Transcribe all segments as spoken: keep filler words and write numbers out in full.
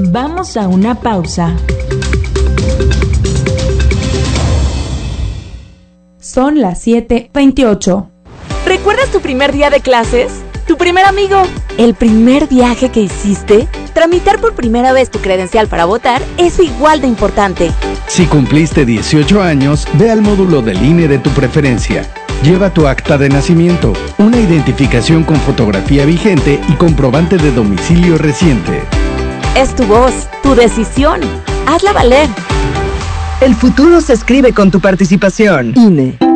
Vamos a una pausa. Son las siete veintiocho. ¿Recuerdas tu primer día de clases? ¿Tu primer amigo? ¿El primer viaje que hiciste? Tramitar por primera vez tu credencial para votar es igual de importante. Si cumpliste dieciocho años, ve al módulo del I N E de tu preferencia. Lleva tu acta de nacimiento, una identificación con fotografía vigente y comprobante de domicilio reciente. Es tu voz, tu decisión. Hazla valer. El futuro se escribe con tu participación. I N E.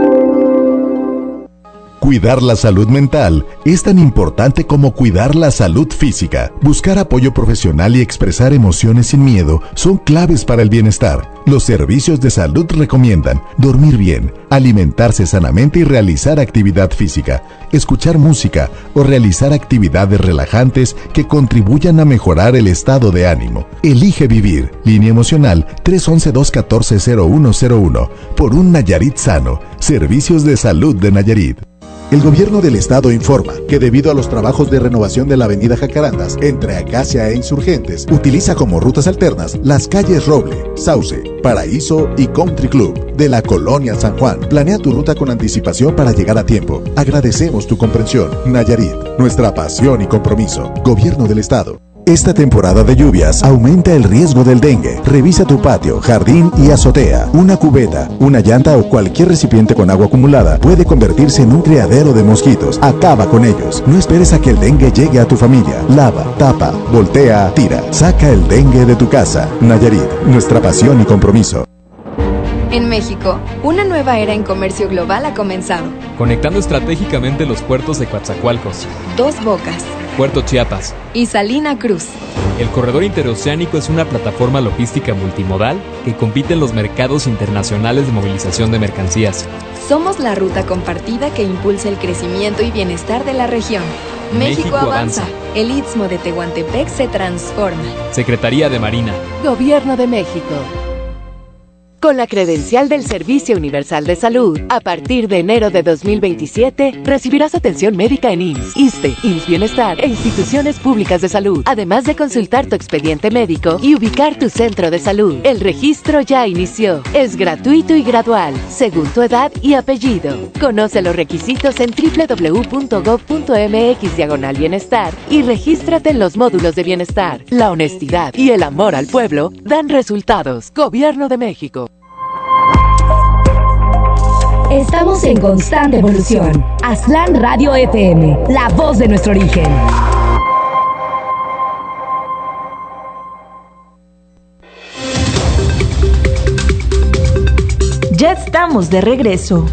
Cuidar la salud mental es tan importante como cuidar la salud física. Buscar apoyo profesional y expresar emociones sin miedo son claves para el bienestar. Los servicios de salud recomiendan dormir bien, alimentarse sanamente y realizar actividad física, escuchar música o realizar actividades relajantes que contribuyan a mejorar el estado de ánimo. Elige vivir. Línea emocional tres once, dos catorce, cero uno cero uno. Por un Nayarit sano. Servicios de salud de Nayarit. El gobierno del estado informa que debido a los trabajos de renovación de la avenida Jacarandas entre Acacia e Insurgentes, utiliza como rutas alternas las calles Roble, Sauce, Paraíso y Country Club de la Colonia San Juan. Planea tu ruta con anticipación para llegar a tiempo. Agradecemos tu comprensión. Nayarit, nuestra pasión y compromiso. Gobierno del estado. Esta temporada de lluvias aumenta el riesgo del dengue. Revisa tu patio, jardín y azotea. Una cubeta, una llanta o cualquier recipiente con agua acumulada puede convertirse en un criadero de mosquitos. Acaba con ellos. No esperes a que el dengue llegue a tu familia. Lava, tapa, voltea, tira. Saca el dengue de tu casa. Nayarit, nuestra pasión y compromiso. En México, una nueva era en comercio global ha comenzado. Conectando estratégicamente los puertos de Coatzacoalcos, Dos Bocas, Puerto Chiapas y Salina Cruz. El corredor interoceánico es una plataforma logística multimodal que compite en los mercados internacionales de movilización de mercancías. Somos la ruta compartida que impulsa el crecimiento y bienestar de la región. México, México avanza. avanza. El Istmo de Tehuantepec se transforma. Secretaría de Marina. Gobierno de México. Con la credencial del Servicio Universal de Salud, a partir de enero de dos mil veintisiete, recibirás atención médica en I M S S, ISSSTE, I M S S Bienestar e instituciones públicas de salud, además de consultar tu expediente médico y ubicar tu centro de salud. El registro ya inició. Es gratuito y gradual, según tu edad y apellido. Conoce los requisitos en doble u doble u doble u punto gob punto eme equis diagonal bienestar y regístrate en los módulos de bienestar. La honestidad y el amor al pueblo dan resultados. Gobierno de México. Estamos en constante evolución. Aztlán Radio F M, la voz de nuestro origen. Ya estamos de regreso.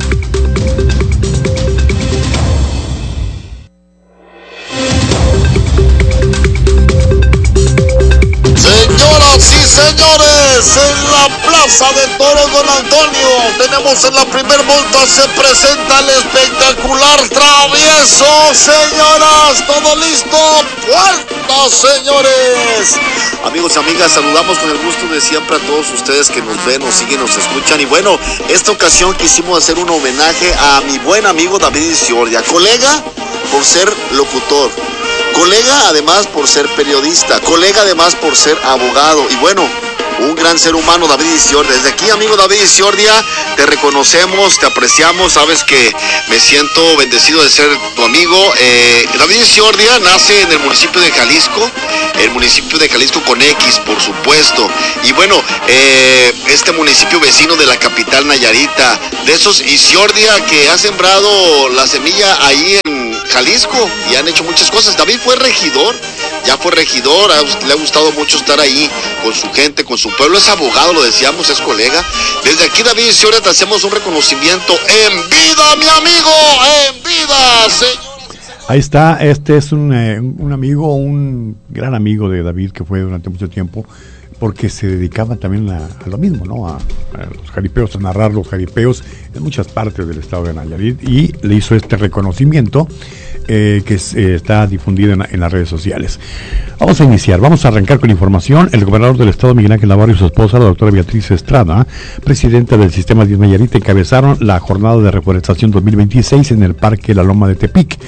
Señoras y señores, en la Plaza de Toros Don Antonio tenemos en la primer vuelta, se presenta el espectacular Travieso. Señoras, todo listo, puerta, señores. Amigos y amigas, saludamos con el gusto de siempre a todos ustedes que nos ven, nos siguen, nos escuchan. Y bueno, esta ocasión quisimos hacer un homenaje a mi buen amigo David Isiordia, colega por ser locutor, colega además por ser periodista, colega además por ser abogado y bueno, un gran ser humano, David Isiordia. Desde aquí, amigo David Isiordia, te reconocemos, te apreciamos, sabes que me siento bendecido de ser tu amigo. Eh, David Isiordia nace en el municipio de Jalisco, el municipio de Jalisco con X, por supuesto. Y bueno, eh, este municipio vecino de la capital Nayarita, de esos Isiordia que ha sembrado la semilla ahí en Jalisco y han hecho muchas cosas. David fue regidor, ya fue regidor, le ha gustado mucho estar ahí con su gente, con su pueblo, es abogado, lo decíamos, es colega. Desde aquí, David Isiordia, te hacemos un reconocimiento en vida, mi amigo, en vida, señor. Ahí está, este es un, eh, un amigo, un gran amigo de David que fue durante mucho tiempo, porque se dedicaba también a, a lo mismo, ¿no? A, a los jaripeos, a narrar los jaripeos en muchas partes del estado de Nayarit, y le hizo este reconocimiento eh, que es, eh, está difundido en, en las redes sociales. Vamos a iniciar, vamos a arrancar con información. El gobernador del estado, Miguel Ángel Navarro, y su esposa, la doctora Beatriz Estrada, presidenta del Sistema diez Nayarit, encabezaron la jornada de reforestación dos mil veintiséis en el Parque La Loma de Tepic,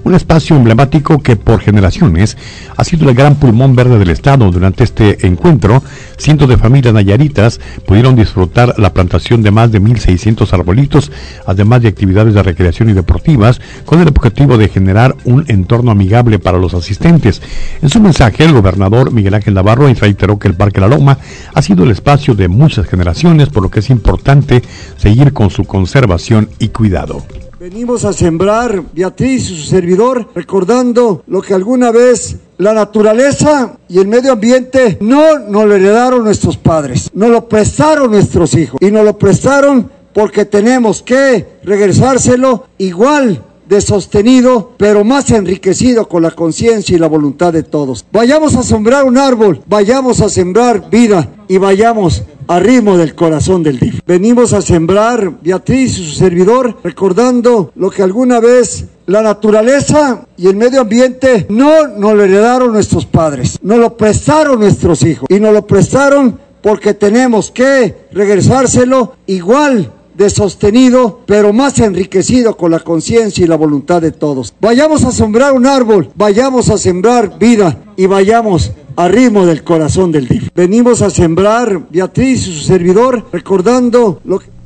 un espacio emblemático que por generaciones ha sido el gran pulmón verde del estado. Durante este encuentro, cientos de familias nayaritas pudieron disfrutar la plantación de más de mil seiscientos arbolitos, además de actividades de recreación y deportivas, con el objetivo de generar un entorno amigable para los asistentes. En su mensaje, el gobernador Miguel Ángel Navarro reiteró que el Parque La Loma ha sido el espacio de muchas generaciones, por lo que es importante seguir con su conservación y cuidado. Venimos a sembrar, Beatriz y su servidor, recordando lo que alguna vez la naturaleza y el medio ambiente no nos lo heredaron nuestros padres, nos lo prestaron nuestros hijos, y nos lo prestaron porque tenemos que regresárselo igual de sostenido, pero más enriquecido con la conciencia y la voluntad de todos. Vayamos a sembrar un árbol, vayamos a sembrar vida y vayamos al ritmo del corazón del D I F. Venimos a sembrar, Beatriz y su servidor, recordando lo que alguna vez la naturaleza y el medio ambiente no nos lo heredaron nuestros padres, nos lo prestaron nuestros hijos, y nos lo prestaron porque tenemos que regresárselo igual de sostenido, pero más enriquecido con la conciencia y la voluntad de todos. Vayamos a sembrar un árbol, vayamos a sembrar vida y vayamos al ritmo del corazón del D I F. Venimos a sembrar, Beatriz y su servidor, recordando lo que...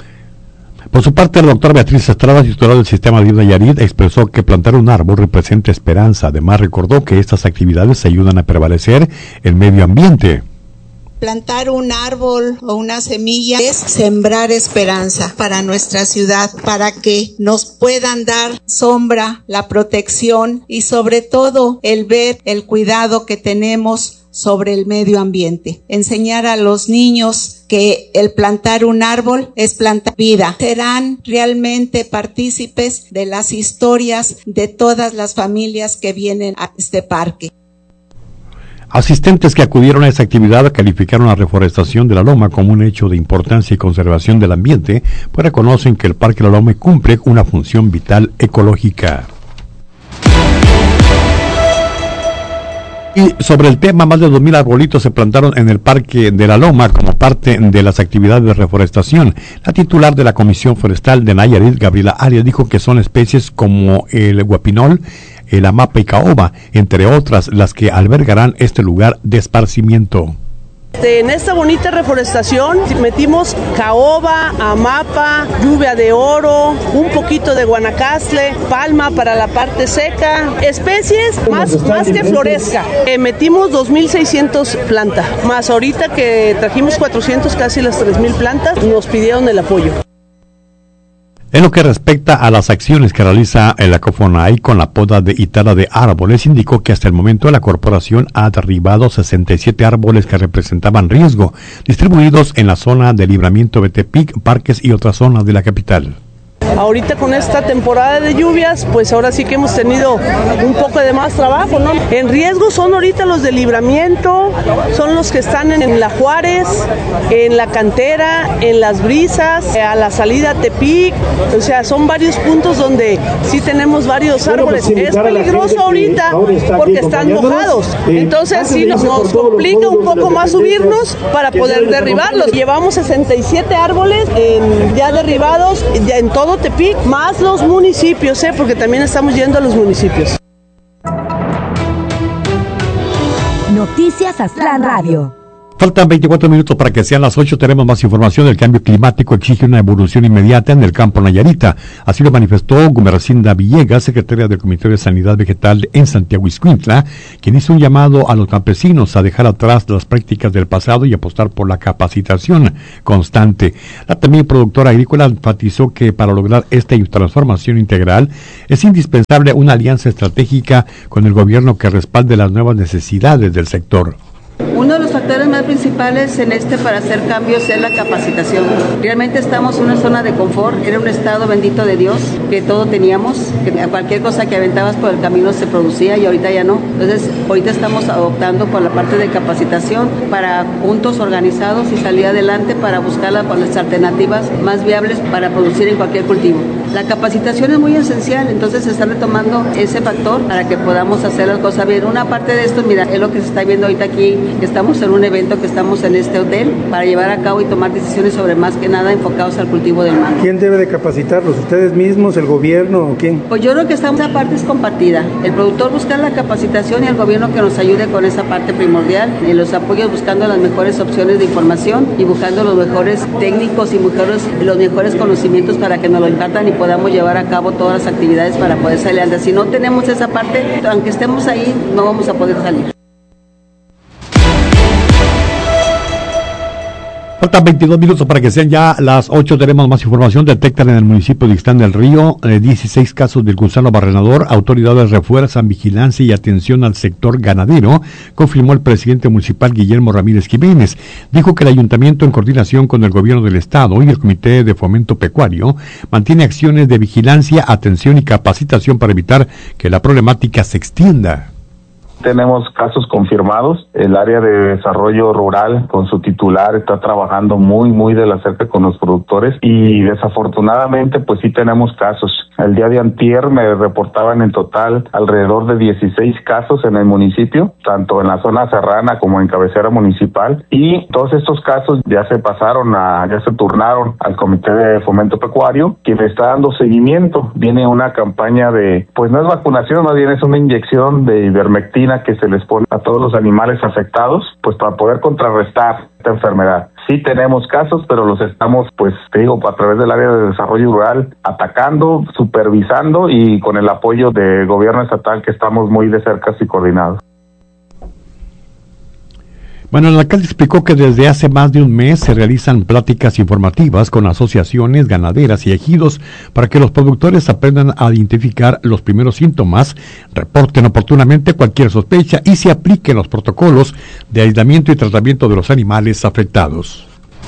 Por su parte, la doctora Beatriz Estrada, titular del sistema D I F Nayarit, expresó que plantar un árbol representa esperanza. Además, recordó que estas actividades ayudan a prevalecer el medio ambiente. Plantar un árbol o una semilla es sembrar esperanza para nuestra ciudad, para que nos puedan dar sombra, la protección y sobre todo el ver el cuidado que tenemos sobre el medio ambiente. Enseñar a los niños que el plantar un árbol es plantar vida. Serán realmente partícipes de las historias de todas las familias que vienen a este parque. Asistentes que acudieron a esta actividad calificaron la reforestación de la Loma como un hecho de importancia y conservación del ambiente, pues reconocen que el Parque La Loma cumple una función vital ecológica. Y sobre el tema, más de dos mil arbolitos se plantaron en el Parque de la Loma como parte de las actividades de reforestación. La titular de la Comisión Forestal de Nayarit, Gabriela Arias, dijo que son especies como el guapinol, el amapa y caoba, entre otras, las que albergarán este lugar de esparcimiento. En esta bonita reforestación metimos caoba, amapa, lluvia de oro, un poquito de guanacaste, palma para la parte seca, especies más, más que florezca. Eh, metimos dos mil seiscientas plantas, más ahorita que trajimos cuatrocientos, casi las tres mil plantas, nos pidieron el apoyo. En lo que respecta a las acciones que realiza el Acofonay con la poda de y tala de árboles, indicó que hasta el momento la corporación ha derribado sesenta y siete árboles que representaban riesgo, distribuidos en la zona de Libramiento de Tepic, Parques y otras zonas de la capital. Ahorita con esta temporada de lluvias, pues ahora sí que hemos tenido un poco de más trabajo, ¿no? En riesgo son ahorita los de Libramiento, son los que están en la Juárez, en la Cantera, en Las Brisas, a la salida Tepic, o sea, son varios puntos donde sí tenemos varios árboles. Es peligroso ahorita porque están mojados, entonces sí nos, nos complica un poco más subirnos para poder derribarlos. Llevamos sesenta y siete árboles en, ya derribados ya en todo Tepic, más los municipios, ¿eh? Porque también estamos yendo a los municipios. Noticias Aztlán Radio. Faltan veinticuatro minutos para que sean las ocho. Tenemos más información. El cambio climático exige una evolución inmediata en el campo nayarita. Así lo manifestó Gumercinda Villegas, secretaria del Comité de Sanidad Vegetal en Santiago Ixcuintla, quien hizo un llamado a los campesinos a dejar atrás las prácticas del pasado y apostar por la capacitación constante. La también productora agrícola enfatizó que para lograr esta transformación integral es indispensable una alianza estratégica con el gobierno que respalde las nuevas necesidades del sector. Uno de los factores más principales en este para hacer cambios es la capacitación. Realmente estamos en una zona de confort, era un estado bendito de Dios, que todo teníamos, que cualquier cosa que aventabas por el camino se producía y ahorita ya no. Entonces, ahorita estamos adoptando por la parte de capacitación para puntos organizados y salir adelante para buscar las, las alternativas más viables para producir en cualquier cultivo. La capacitación es muy esencial, entonces se está retomando ese factor para que podamos hacer las cosas bien. Una parte de esto, mira, es lo que se está viendo ahorita aquí, estamos en un evento que estamos en este hotel para llevar a cabo y tomar decisiones sobre más que nada enfocados al cultivo del mango. ¿Quién debe de capacitarlos? ¿Ustedes mismos, el gobierno o quién? Pues yo creo que esta parte es compartida. El productor busca la capacitación y el gobierno que nos ayude con esa parte primordial, y los apoyos buscando las mejores opciones de información y buscando los mejores técnicos y mejores, los mejores conocimientos para que nos lo impartan y podamos llevar a cabo todas las actividades para poder salir adelante. Si no tenemos esa parte, aunque estemos ahí, no vamos a poder salir. Faltan veintidós minutos para que sean ya las ocho. Tenemos más información. Detectan en el municipio de Ixtlán del Río eh, dieciséis casos del gusano barrenador. Autoridades refuerzan vigilancia y atención al sector ganadero, confirmó el presidente municipal Guillermo Ramírez Jiménez. Dijo que el ayuntamiento, en coordinación con el gobierno del estado y el Comité de Fomento Pecuario, mantiene acciones de vigilancia, atención y capacitación para evitar que la problemática se extienda. Tenemos casos confirmados. El área de desarrollo rural con su titular está trabajando muy, muy de la cerca con los productores y desafortunadamente pues sí tenemos casos. El día de antier me reportaban en total alrededor de dieciséis casos en el municipio, tanto en la zona serrana como en cabecera municipal, y todos estos casos ya se pasaron a, ya se turnaron al Comité de Fomento Pecuario, quien está dando seguimiento. Viene una campaña de, pues no es vacunación, más bien es una inyección de ivermectina que se les pone a todos los animales afectados, pues para poder contrarrestar esta enfermedad. Sí tenemos casos, pero los estamos, pues te digo, a través del área de desarrollo rural, atacando, supervisando y con el apoyo del gobierno estatal, que estamos muy de cerca y coordinados. Bueno, el alcalde explicó que desde hace más de un mes se realizan pláticas informativas con asociaciones ganaderas y ejidos para que los productores aprendan a identificar los primeros síntomas, reporten oportunamente cualquier sospecha y se apliquen los protocolos de aislamiento y tratamiento de los animales afectados.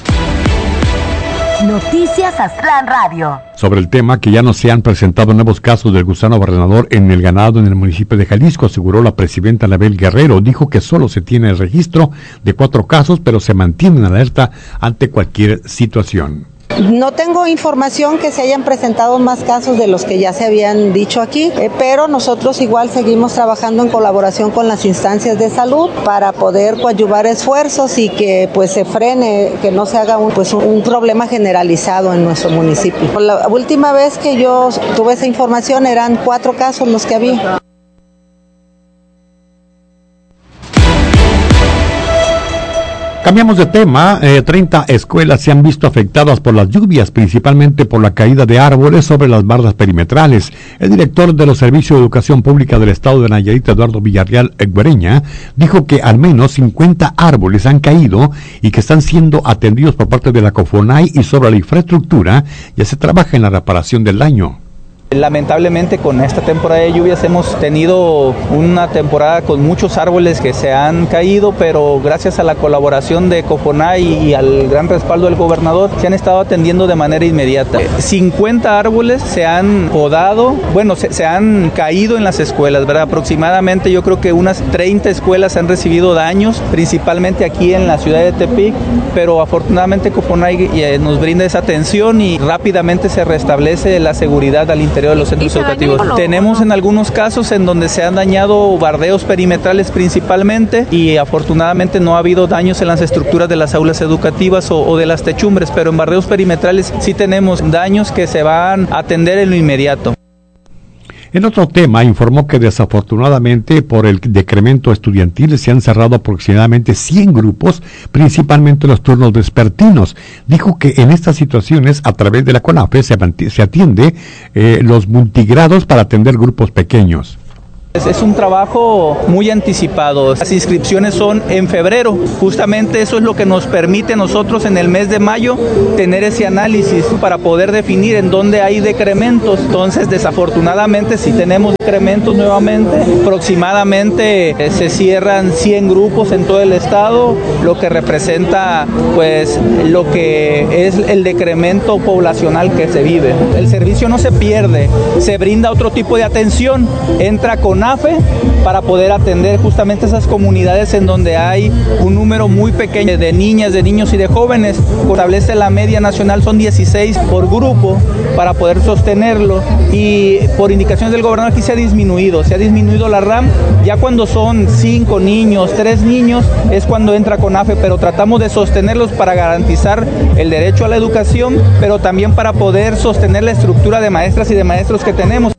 Noticias Aztlán Radio. Sobre el tema, que ya no se han presentado nuevos casos del gusano barrenador en el ganado en el municipio de Jalisco, aseguró la presidenta Anabel Guerrero. Dijo que solo se tiene el registro de cuatro casos, pero se mantiene en alerta ante cualquier situación. No tengo información que se hayan presentado más casos de los que ya se habían dicho aquí, eh, pero nosotros igual seguimos trabajando en colaboración con las instancias de salud para poder coadyuvar esfuerzos y que pues se frene, que no se haga un, pues, un problema generalizado en nuestro municipio. La última vez que yo tuve esa información eran cuatro casos los que había. Cambiamos de tema. Eh, treinta escuelas se han visto afectadas por las lluvias, principalmente por la caída de árboles sobre las bardas perimetrales. El director de los Servicios de Educación Pública del Estado de Nayarit, Eduardo Villarreal Guereña, dijo que al menos cincuenta árboles han caído y que están siendo atendidos por parte de la COFONAI, y sobre la infraestructura ya se trabaja en la reparación del daño. Lamentablemente, con esta temporada de lluvias hemos tenido una temporada con muchos árboles que se han caído, pero gracias a la colaboración de COFONAI y al gran respaldo del gobernador se han estado atendiendo de manera inmediata. cincuenta árboles se han podado, bueno, se, se han caído en las escuelas, ¿verdad? Aproximadamente yo creo que unas treinta escuelas han recibido daños, principalmente aquí en la ciudad de Tepic, pero afortunadamente COFONAI nos brinda esa atención y rápidamente se restablece la seguridad al interior de los centros educativos. Tenemos en algunos casos en donde se han dañado bardeos perimetrales principalmente, y afortunadamente no ha habido daños en las estructuras de las aulas educativas o, o de las techumbres, pero en bardeos perimetrales sí tenemos daños que se van a atender en lo inmediato. En otro tema, informó que desafortunadamente por el decremento estudiantil se han cerrado aproximadamente cien grupos, principalmente los turnos vespertinos. Dijo que en estas situaciones, a través de la CONAFE, se, se atiende eh, los multigrados para atender grupos pequeños. Es un trabajo muy anticipado. Las inscripciones son en febrero. Justamente eso es lo que nos permite a nosotros en el mes de mayo tener ese análisis para poder definir en dónde hay decrementos. Entonces, desafortunadamente, si tenemos decrementos nuevamente, aproximadamente eh, se cierran cien grupos en todo el estado, lo que representa pues lo que es el decremento poblacional que se vive. El servicio no se pierde, se brinda otro tipo de atención. Entra con CONAFE para poder atender justamente esas comunidades en donde hay un número muy pequeño de niñas, de niños y de jóvenes. Establece la media nacional, son dieciséis por grupo para poder sostenerlo, y por indicaciones del gobernador aquí se ha disminuido, se ha disminuido la RAM. Ya cuando son cinco niños, tres niños, es cuando entra CONAFE, pero tratamos de sostenerlos para garantizar el derecho a la educación, pero también para poder sostener la estructura de maestras y de maestros que tenemos.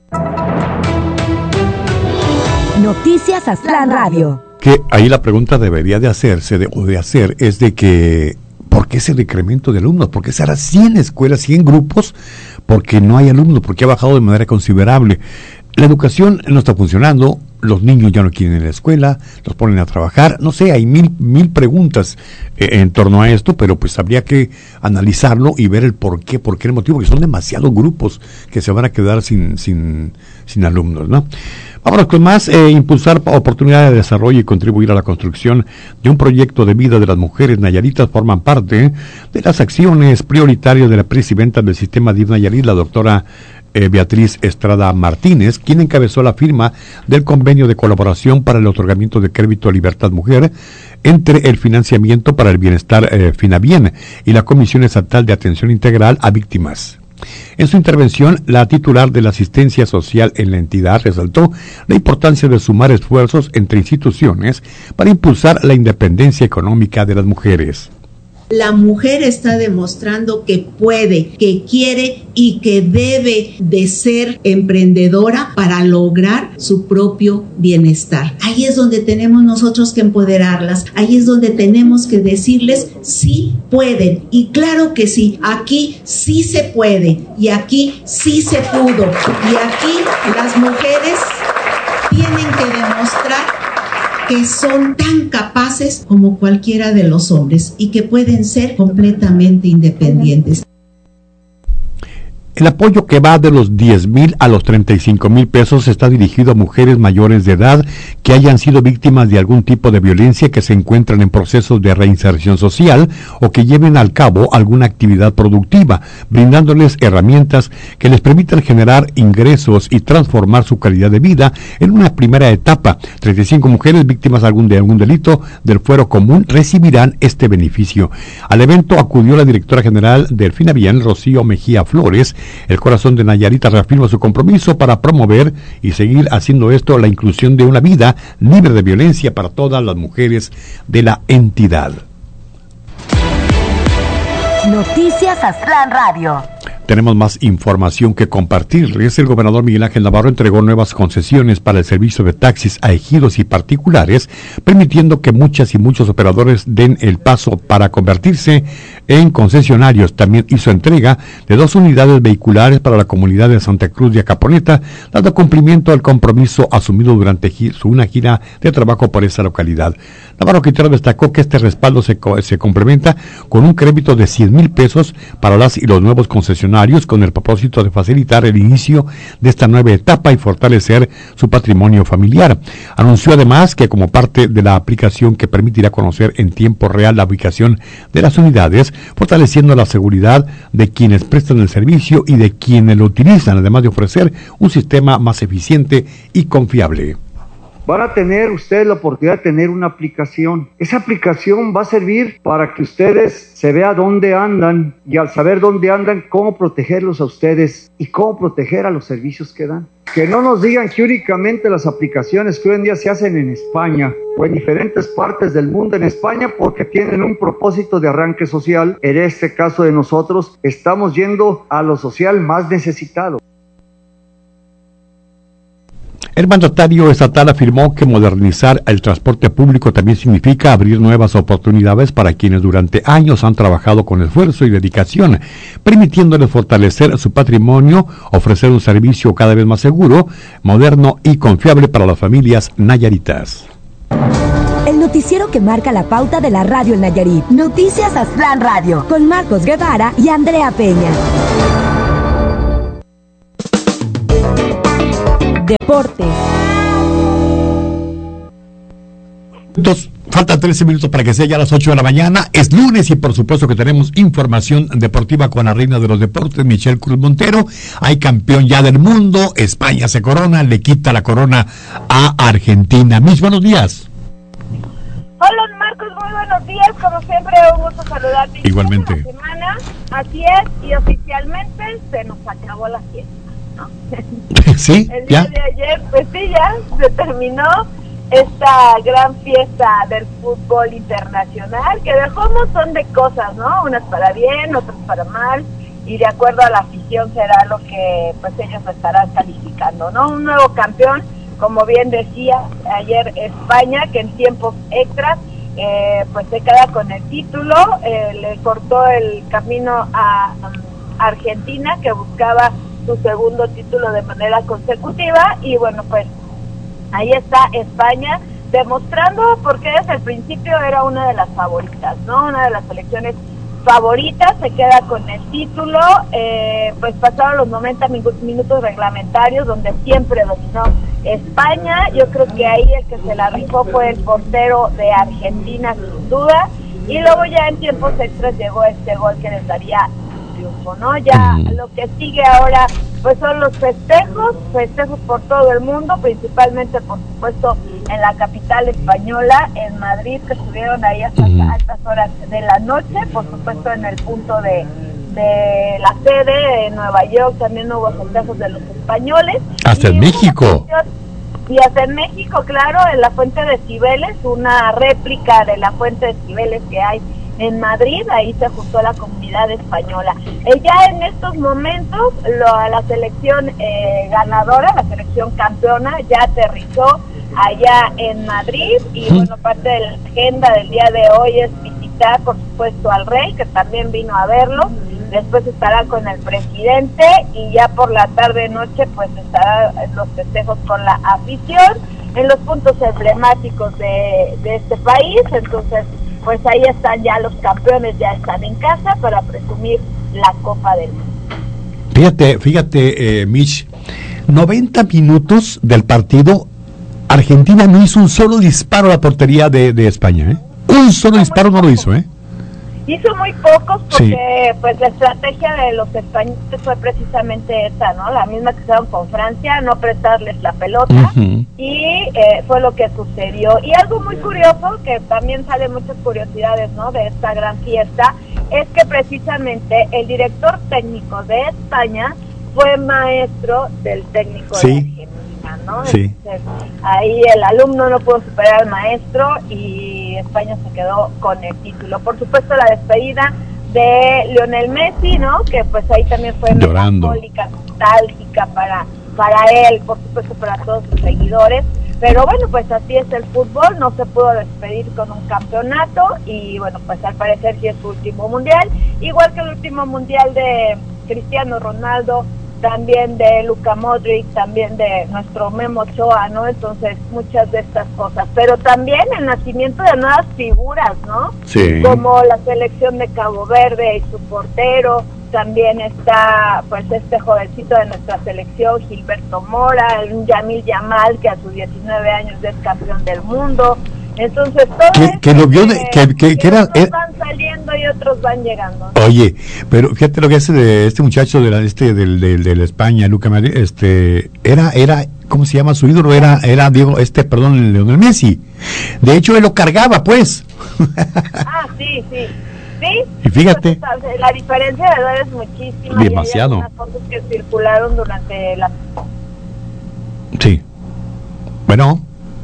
Noticias Aztlán Radio. Que ahí la pregunta debería de hacerse de, o de hacer es de que ¿por qué ese decremento de alumnos? ¿Por qué será cien escuelas, cien grupos? Porque no hay alumnos, porque ha bajado de manera considerable. La educación no está funcionando, los niños ya no quieren ir a la escuela, los ponen a trabajar, no sé, hay mil, mil preguntas eh, en torno a esto, pero pues habría que analizarlo y ver el por qué, por qué el motivo, porque son demasiados grupos que se van a quedar sin, sin, sin alumnos, ¿no? Vámonos con más, eh, impulsar oportunidades de desarrollo y contribuir a la construcción de un proyecto de vida de las mujeres nayaritas forman parte de las acciones prioritarias de la presidenta del sistema D I F Nayarit, la doctora eh, Beatriz Estrada Martínez, quien encabezó la firma del convenio de colaboración para el otorgamiento de crédito a Libertad Mujer entre el Financiamiento para el Bienestar eh, FINABIEN y la Comisión Estatal de Atención Integral a Víctimas. En su intervención, la titular de la asistencia social en la entidad resaltó la importancia de sumar esfuerzos entre instituciones para impulsar la independencia económica de las mujeres. La mujer está demostrando que puede, que quiere y que debe de ser emprendedora para lograr su propio bienestar. Ahí es donde tenemos nosotros que empoderarlas, ahí es donde tenemos que decirles sí pueden, y claro que sí, aquí sí se puede y aquí sí se pudo, y aquí las mujeres tienen que demostrar que son tan capaces como cualquiera de los hombres y que pueden ser completamente independientes. El apoyo, que va de los diez mil a los treinta y cinco mil pesos, está dirigido a mujeres mayores de edad que hayan sido víctimas de algún tipo de violencia, que se encuentran en procesos de reinserción social o que lleven al cabo alguna actividad productiva, brindándoles herramientas que les permitan generar ingresos y transformar su calidad de vida en una primera etapa. treinta y cinco mujeres víctimas de algún, de algún delito del fuero común recibirán este beneficio. Al evento acudió la directora general del FINABIEN, Rocío Mejía Flores. El Corazón de Nayarita reafirma su compromiso para promover y seguir haciendo esto, la inclusión de una vida libre de violencia para todas las mujeres de la entidad. Noticias Aztlán Radio. Tenemos más información que compartirles. El gobernador Miguel Ángel Navarro entregó nuevas concesiones para el servicio de taxis a ejidos y particulares, permitiendo que muchas y muchos operadores den el paso para convertirse en concesionarios. También hizo entrega de dos unidades vehiculares para la comunidad de Santa Cruz de Acaponeta, dando cumplimiento al compromiso asumido durante su una gira de trabajo por esa localidad. Navarro Quintero destacó que este respaldo se, co- se complementa con un crédito de cien mil pesos para las y los nuevos concesionarios, con el propósito de facilitar el inicio de esta nueva etapa y fortalecer su patrimonio familiar. Anunció además que, como parte de la aplicación que permitirá conocer en tiempo real la ubicación de las unidades, fortaleciendo la seguridad de quienes prestan el servicio y de quienes lo utilizan, además de ofrecer un sistema más eficiente y confiable. Van a tener ustedes la oportunidad de tener una aplicación. Esa aplicación va a servir para que ustedes se vea dónde andan, y al saber dónde andan, cómo protegerlos a ustedes y cómo proteger a los servicios que dan. Que no nos digan que únicamente las aplicaciones que hoy en día se hacen en España o en diferentes partes del mundo, en España porque tienen un propósito de arranque social. En este caso de nosotros, estamos yendo a lo social más necesitado. El mandatario estatal afirmó que modernizar el transporte público también significa abrir nuevas oportunidades para quienes durante años han trabajado con esfuerzo y dedicación, permitiéndoles fortalecer su patrimonio, ofrecer un servicio cada vez más seguro, moderno y confiable para las familias nayaritas. El noticiero que marca la pauta de la radio en Nayarit. Noticias Aztlán Radio, con Marcos Guevara y Andrea Peña. Deportes. Entonces, faltan trece minutos para que sea ya las ocho de la mañana. Es lunes y por supuesto que tenemos información deportiva con la reina de los deportes, Michelle Cruz Montero. Hay campeón ya del mundo. España se corona, le quita la corona a Argentina. Mis buenos días. Hola Marcos, muy buenos días. Como siempre, un gusto saludarte. Igualmente. Semana. Así es, y oficialmente se nos acabó la fiesta, ¿no? Sí, el día ya. de ayer, pues sí, ya se terminó esta gran fiesta del fútbol internacional que dejó un montón de cosas, ¿no? Unas para bien, otras para mal, y de acuerdo a la afición será lo que pues ellos estarán calificando, ¿no? Un nuevo campeón, como bien decía ayer España, que en tiempos extras eh, pues se queda con el título, eh, le cortó el camino a um, Argentina, que buscaba su segundo título de manera consecutiva, y bueno, pues ahí está España demostrando porque desde el principio era una de las favoritas, ¿no? Una de las selecciones favoritas, se queda con el título. Eh, pues pasaron los noventa minutos reglamentarios donde siempre dominó España. Yo creo que ahí el que se la rifó fue el portero de Argentina, sin duda, y luego ya en tiempos extras llegó este gol que les daría triunfo, ¿no? Ya lo que sigue ahora pues son los festejos, festejos por todo el mundo, principalmente por supuesto en la capital española, en Madrid, que estuvieron ahí hasta uh-huh. altas horas de la noche, por supuesto en el punto de, de la sede en Nueva York también hubo festejos de los españoles. Hasta en México. Y hasta en México, claro, en la Fuente de Cibeles, una réplica de la Fuente de Cibeles que hay en Madrid, ahí se juntó la comunidad española. Eh, ya en estos momentos lo, la selección eh, ganadora, la selección campeona, ya aterrizó allá en Madrid, y bueno, parte de la agenda del día de hoy es visitar por supuesto al rey, que también vino a verlo. Después estará con el presidente, y ya por la tarde noche pues estará en los festejos con la afición en los puntos emblemáticos de, de este país. Entonces pues ahí están ya los campeones, ya están en casa para presumir la Copa del Mundo. Fíjate, fíjate, eh, Mitch, noventa minutos del partido, Argentina no hizo un solo disparo a la portería de, de España, ¿eh? Un solo disparo no lo hizo, ¿eh? Hizo muy pocos porque sí. pues la estrategia de los españoles fue precisamente esa, ¿no? La misma que hicieron con Francia, no prestarles la pelota, uh-huh. y eh, fue lo que sucedió. Y algo muy curioso, que también salen muchas curiosidades, ¿no? De esta gran fiesta, es que precisamente el director técnico de España fue maestro del técnico sí. de Argentina, ¿no? Sí. Entonces, ahí el alumno no pudo superar al maestro y España se quedó con el título. Por supuesto, la despedida de Lionel Messi, ¿no? Que pues ahí también fue melancólica, nostálgica para, para él, por supuesto para todos sus seguidores. Pero bueno, pues así es el fútbol, no se pudo despedir con un campeonato, y bueno, pues al parecer sí es su último mundial, igual que el último mundial de Cristiano Ronaldo, también de Luka Modric, también de nuestro Memo Ochoa, ¿no? Entonces, muchas de estas cosas, pero también el nacimiento de nuevas figuras, ¿no? Sí. Como la selección de Cabo Verde y su portero, también está pues este jovencito de nuestra selección, Gilberto Mora, el Yamil Yamal, que a sus diecinueve años es campeón del mundo. Entonces todo que, que lo vio de, que, que, que, que era, unos van saliendo y otros van llegando, ¿no? Oye, pero fíjate lo que hace de este muchacho de la, este del del de la España, Luka Modric, este era era ¿cómo se llama su ídolo? Era era Diego, este, perdón, Lionel Messi. De hecho él lo cargaba, pues. Ah, sí, sí. Sí. Y fíjate. Pues, la diferencia de edad es muchísima. Demasiado. Y hay unas fotos que circularon durante la. Sí. Bueno.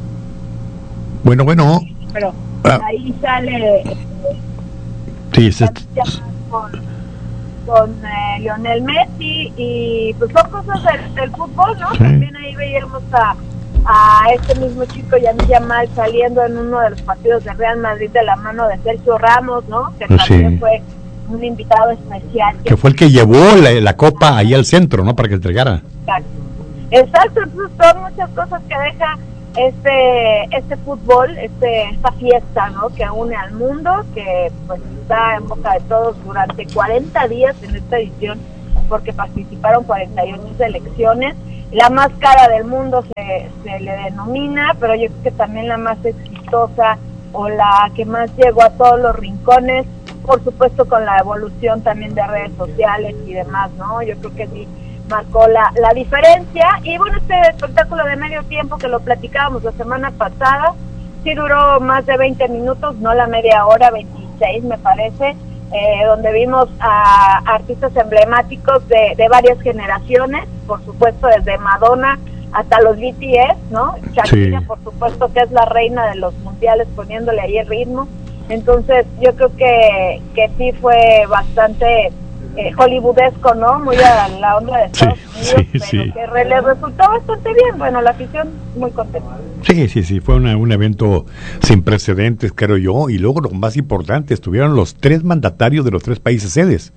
Bueno, bueno. Pero ah. ahí sale. Eh, sí, es este. Con, con eh, Lionel Messi, y pues son cosas del, del fútbol, ¿no? Sí. También ahí veíamos a, a este mismo chico, Yamil Yamal, saliendo en uno de los partidos de Real Madrid de la mano de Sergio Ramos, ¿no? Que también sí. fue un invitado especial. Que fue el que llevó la, la copa ahí al centro, ¿no? Para que entregara. Exacto. Exacto, entonces son muchas cosas que deja este este fútbol, este esta fiesta, ¿no? Que une al mundo, que pues está en boca de todos durante cuarenta días en esta edición, porque participaron cuarenta y ocho selecciones. La más cara del mundo se, se le denomina, pero yo creo que también la más exigente exitosa o la que más llegó a todos los rincones, por supuesto con la evolución también de redes sociales y demás, ¿no? Yo creo que sí marcó la, la diferencia. Y bueno, este espectáculo de medio tiempo que lo platicábamos la semana pasada, sí duró más de veinte minutos, no la media hora, veintiséis me parece, eh, donde vimos a artistas emblemáticos de, de varias generaciones, por supuesto desde Madonna hasta los B T S, ¿no? Shakira, sí, por supuesto, que es la reina de los mundiales, poniéndole ahí el ritmo. Entonces yo creo que, que sí fue bastante eh, hollywoodesco, ¿no? Muy a la onda de Estados sí, Unidos, sí, pero sí. que re- le resultó bastante bien. Bueno, la afición muy contenta. Sí, sí, sí, fue una, un evento sin precedentes, creo yo, y luego lo más importante, estuvieron los tres mandatarios de los tres países sedes.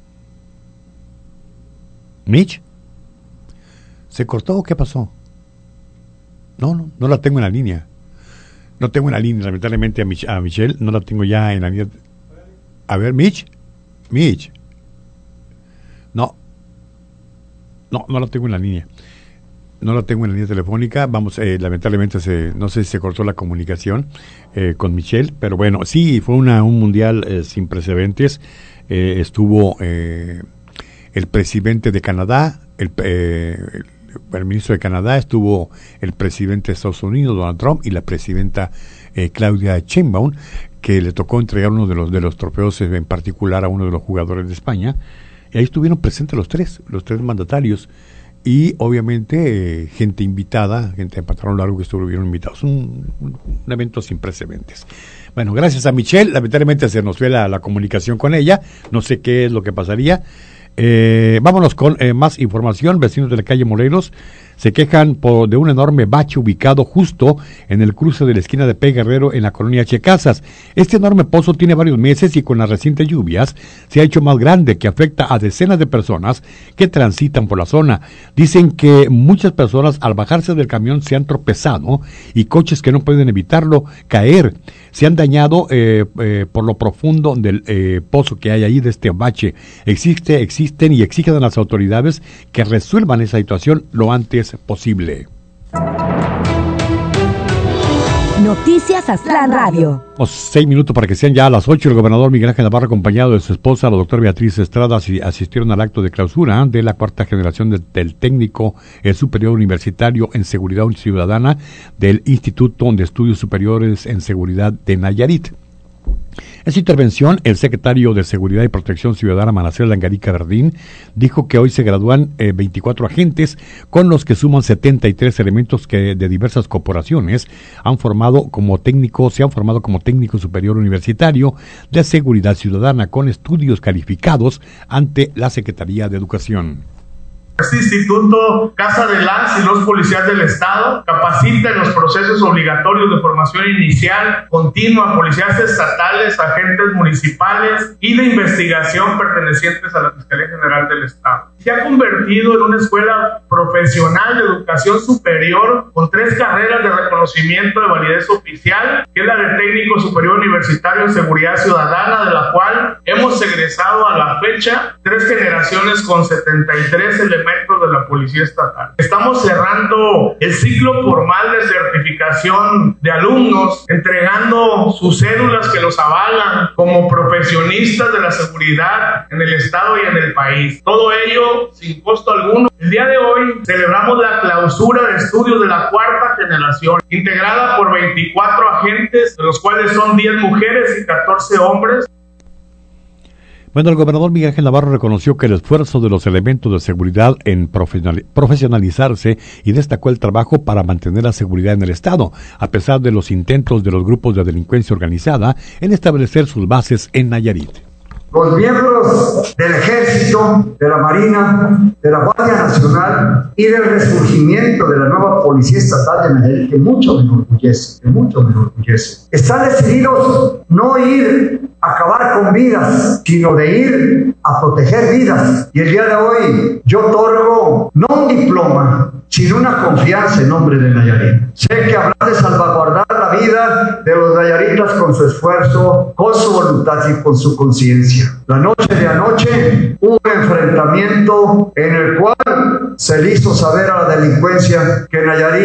¿Mitch? ¿Se cortó o qué pasó? No, no, no la tengo en la línea. No tengo en la línea, lamentablemente, a, Mich- a Michelle, no la tengo ya en la línea. A ver, Mitch, Mitch. No, no, no la tengo en la línea. No la tengo en la línea telefónica. Vamos, eh, lamentablemente, se, no sé si se cortó la comunicación eh, con Michelle, pero bueno, sí, fue una, un mundial eh, sin precedentes. Eh, estuvo eh, el presidente de Canadá, el, eh, el el ministro de Canadá, estuvo el presidente de Estados Unidos, Donald Trump, y la presidenta eh, Claudia Sheinbaum, que le tocó entregar uno de los de los trofeos, en particular a uno de los jugadores de España, y ahí estuvieron presentes los tres, los tres mandatarios, y obviamente eh, gente invitada, gente de pantalón largo que estuvieron invitados, un, un, un evento sin precedentes. Bueno, gracias a Michelle, lamentablemente se nos fue la, la comunicación con ella, no sé qué es lo que pasaría. Eh, vámonos con eh, más información. Vecinos de la calle Morelos se quejan por, de un enorme bache ubicado justo en el cruce de la esquina de P. Guerrero en la colonia Checasas. Este enorme pozo tiene varios meses y con las recientes lluvias se ha hecho más grande, que afecta a decenas de personas que transitan por la zona. Dicen que muchas personas al bajarse del camión se han tropezado y coches que no pueden evitarlo caer se han dañado eh, eh, por lo profundo del eh, pozo que hay ahí, de este bache. Existe, existen y exigen a las autoridades que resuelvan esa situación lo antes posible. Noticias Aztlán Radio. Seis minutos para que sean ya a las ocho. El gobernador Miguel Ángel Navarro, acompañado de su esposa, la doctora Beatriz Estrada, asistieron al acto de clausura de la cuarta generación de, del técnico el superior universitario en seguridad ciudadana del Instituto de Estudios Superiores en Seguridad de Nayarit. En su intervención, el secretario de Seguridad y Protección Ciudadana, Manasel Langarica Verdín, dijo que hoy se gradúan eh, veinticuatro agentes, con los que suman setenta y tres elementos que de diversas corporaciones han formado como técnico, se han formado como técnico superior universitario de Seguridad Ciudadana, con estudios calificados ante la Secretaría de Educación. Este instituto, Casa de Lanz y los policías del Estado, capacita en los procesos obligatorios de formación inicial, continua, policías estatales, agentes municipales y de investigación pertenecientes a la Fiscalía General del Estado. Se ha convertido en una escuela profesional de educación superior con tres carreras de reconocimiento de validez oficial, que es la de técnico superior universitario en seguridad ciudadana, de la cual hemos egresado a la fecha tres generaciones con setenta y tres elementos de la Policía Estatal. Estamos cerrando el ciclo formal de certificación de alumnos, entregando sus cédulas que los avalan como profesionistas de la seguridad en el Estado y en el país. Todo ello sin costo alguno. El día de hoy celebramos la clausura de estudios de la cuarta generación, integrada por veinticuatro agentes, de los cuales son diez mujeres y catorce hombres. Bueno, el gobernador Miguel Ángel Navarro reconoció que el esfuerzo de los elementos de seguridad en profesionalizarse y destacó el trabajo para mantener la seguridad en el Estado, a pesar de los intentos de los grupos de delincuencia organizada en establecer sus bases en Nayarit. Los miembros del Ejército, de la Marina, de la Guardia Nacional y del resurgimiento de la nueva Policía Estatal de Nayarit, que mucho me enorgullece, que mucho me enorgullece, están decididos no ir a acabar con vidas, sino de ir a proteger vidas. Y el día de hoy yo otorgo no un diploma, sino una confianza en nombre de Nayarit. Sé que habrá de salvaguardar la vida de los nayaritas con su esfuerzo, con su voluntad y con su conciencia. La noche de anoche hubo un enfrentamiento en el cual se le hizo saber a la delincuencia que Nayarit